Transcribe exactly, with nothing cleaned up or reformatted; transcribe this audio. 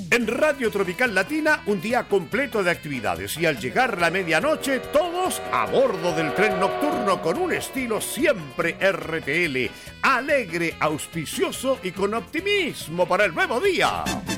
En Radio Tropical Latina, un día completo de actividades y al llegar la medianoche, todos a bordo del tren nocturno con un estilo siempre R T L, alegre, auspicioso y con optimismo para el nuevo día.